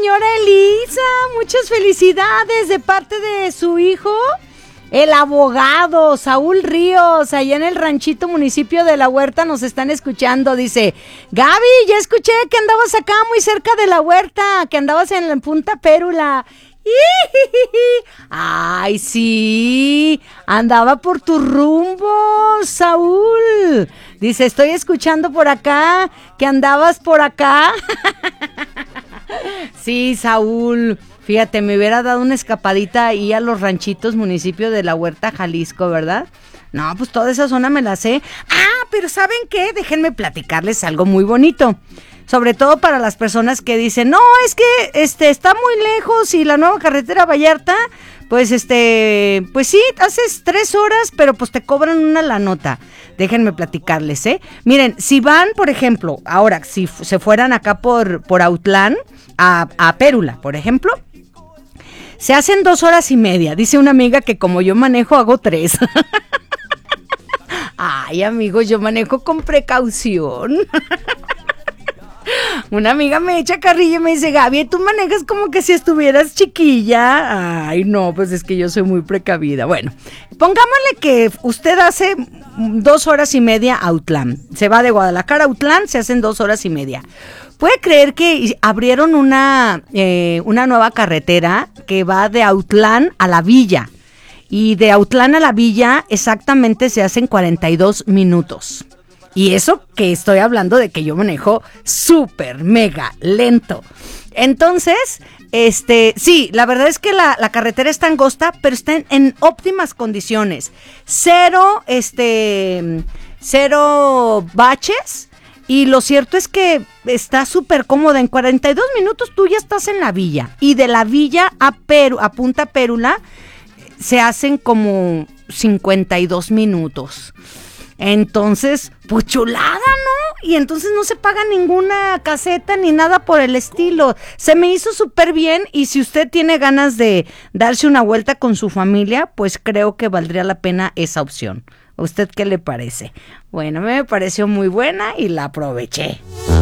señora Elisa, muchas felicidades de parte de su hijo, el abogado Saúl Ríos, allá en el ranchito municipio de La Huerta nos están escuchando. Dice, Gaby, ya escuché que andabas acá muy cerca de La Huerta, que andabas en la Punta Pérula. Ay, sí, andaba por tu rumbo, Saúl. Dice, estoy escuchando por acá, que andabas por acá. Sí, Saúl, fíjate, me hubiera dado una escapadita ahí a los ranchitos, municipio de La Huerta, Jalisco, ¿verdad? No, pues toda esa zona me la sé. Ah, pero ¿saben qué? Déjenme platicarles algo muy bonito. Sobre todo para las personas que dicen, no, es que está muy lejos y la nueva carretera Vallarta, pues pues sí, haces 3 horas, pero pues te cobran una la nota. Déjenme platicarles, ¿eh? Miren, si van, por ejemplo, ahora, si se fueran acá por Autlán, a Pérula, por ejemplo, se hacen 2 horas y media. Dice una amiga que como yo manejo, hago 3. Ay, amigos, yo manejo con precaución. Una amiga me echa carrilla y me dice, Gaby, tú manejas como que si estuvieras chiquilla. Ay, no, pues es que yo soy muy precavida. Bueno, pongámosle que usted hace 2 horas y media a Autlán. Se va de Guadalajara a Autlán, se hacen 2 horas y media. ¿Puede creer que abrieron una nueva carretera que va de Autlán a la Villa? Y de Autlán a la Villa exactamente se hacen 42 minutos. Y eso que estoy hablando de que yo manejo súper mega lento. Entonces, sí, la verdad es que la carretera está angosta, pero está en óptimas condiciones. Cero baches. Y lo cierto es que está súper cómoda. En 42 minutos tú ya estás en la Villa. Y de la Villa a Punta Pérula se hacen como 52 minutos. Entonces, pues chulada, ¿no? Y entonces no se paga ninguna caseta ni nada por el estilo. Se me hizo súper bien y si usted tiene ganas de darse una vuelta con su familia, pues creo que valdría la pena esa opción. ¿A usted qué le parece? Bueno, me pareció muy buena y la aproveché.